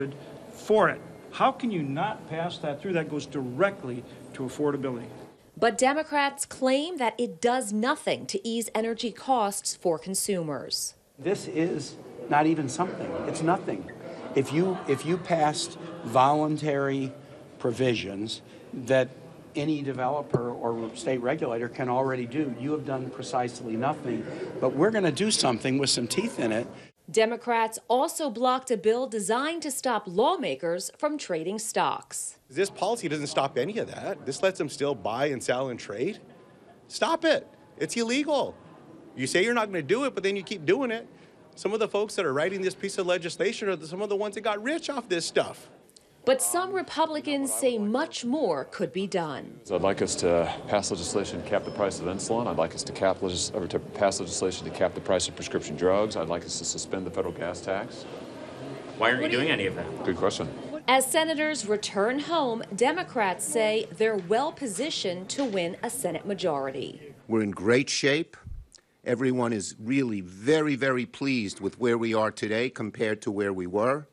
for it. How can you not pass that through? That goes directly to affordability. But Democrats claim that it does nothing to ease energy costs for consumers. This is not even something. It's nothing. If you passed voluntary provisions that any developer or state regulator can already do, you have done precisely nothing. But we're going to do something with some teeth in it. Democrats also blocked a bill designed to stop lawmakers from trading stocks. This policy doesn't stop any of that. This lets them still buy and sell and trade. Stop it. It's illegal. You say you're not going to do it, but then you keep doing it. Some of the folks that are writing this piece of legislation are some of the ones that got rich off this stuff. But some Republicans say much more could be done. I'd like us to pass legislation to cap the price of insulin. I'd like us to pass legislation to cap the price of prescription drugs. I'd like us to suspend the federal gas tax. Why aren't you doing any of that? Good question. As senators return home, Democrats say they're well positioned to win a Senate majority. We're in great shape. Everyone is really very, very pleased with where we are today compared to where we were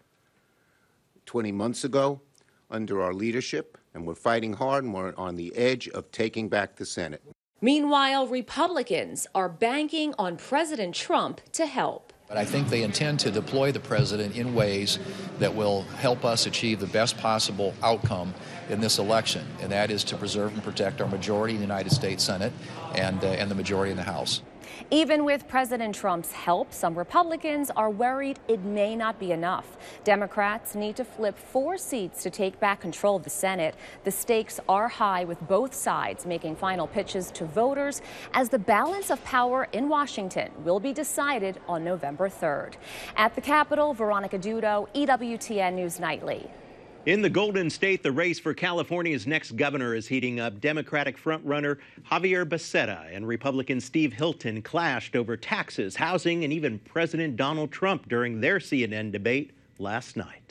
20 months ago under our leadership, and we're fighting hard, and we're on the edge of taking back the Senate. Meanwhile, Republicans are banking on President Trump to help. But I think they intend to deploy the president in ways that will help us achieve the best possible outcome in this election, and that is to preserve and protect our majority in the United States Senate and the majority in the House. Even with President Trump's help, some Republicans are worried it may not be enough. Democrats need to flip 4 seats to take back control of the Senate. The stakes are high, with both sides making final pitches to voters as the balance of power in Washington will be decided on November 3rd. At the Capitol, Veronica Dudo, EWTN News Nightly. In the Golden State, the race for California's next governor is heating up. Democratic frontrunner Javier Becerra and Republican Steve Hilton clashed over taxes, housing, and even President Donald Trump during their CNN debate last night.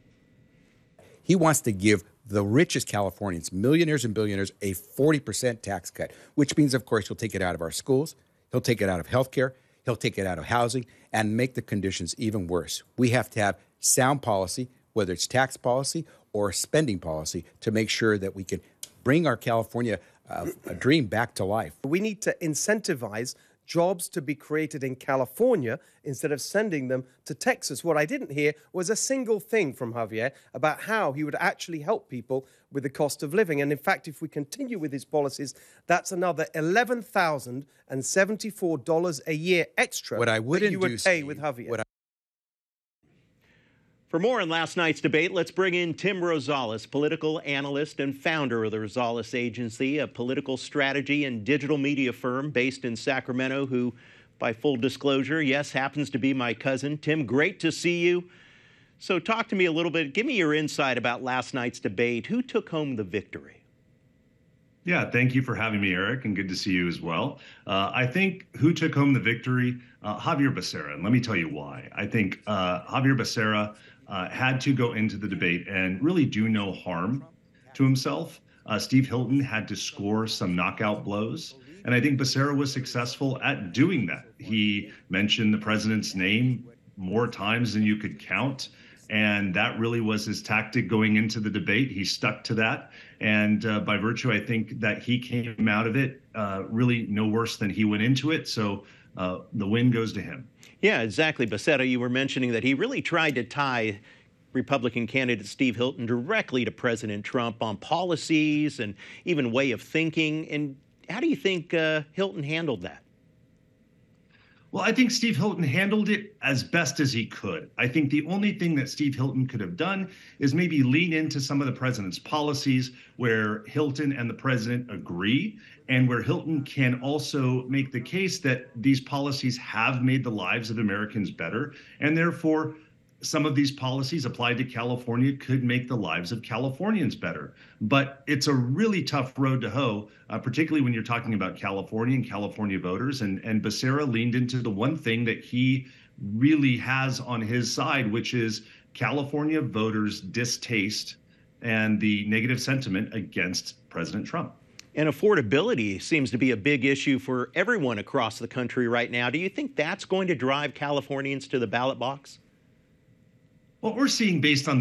He wants to give the richest Californians, millionaires and billionaires, a 40% tax cut, which means, of course, he'll take it out of our schools, he'll take it out of health care, he'll take it out of housing, and make the conditions even worse. We have to have sound policy, whether it's tax policy or spending policy, to make sure that we can bring our California a dream back to life. We need to incentivize jobs to be created in California instead of sending them to Texas. What I didn't hear was a single thing from Javier about how he would actually help people with the cost of living. And in fact, if we continue with his policies, that's another $11,074 a year extra what I wouldn't that you would do, pay Steve, with Javier. For more on last night's debate, let's bring in Tim Rosales, political analyst and founder of the Rosales Agency, a political strategy and digital media firm based in Sacramento, who, by full disclosure, yes, happens to be my cousin. Tim, great to see you. So talk to me a little bit. Give me your insight about last night's debate. Who took home the victory? Yeah, thank you for having me, Eric, and good to see you as well. I think who took home the victory? Javier Becerra, and let me tell you why. I think Javier Becerra had to go into the debate and really do no harm to himself. Steve Hilton had to score some knockout blows, and I think Becerra was successful at doing that. He mentioned the president's name more times than you could count, and that really was his tactic going into the debate. He stuck to that, and by virtue, I think that he came out of it really no worse than he went into it, so the win goes to him. Yeah, exactly. Becerra, you were mentioning that he really tried to tie Republican candidate Steve Hilton directly to President Trump on policies and even way of thinking. And how do you think Hilton handled that? Well, I think Steve Hilton handled it as best as he could. I think the only thing that Steve Hilton could have done is maybe lean into some of the president's policies where Hilton and the president agree, and where Hilton can also make the case that these policies have made the lives of Americans better, and therefore some of these policies applied to California could make the lives of Californians better. But it's a really tough road to hoe, particularly when you're talking about California and California voters. And Becerra leaned into the one thing that he really has on his side, which is California voters' distaste and the negative sentiment against President Trump. And affordability seems to be a big issue for everyone across the country right now. Do you think that's going to drive Californians to the ballot box? What we're seeing based on the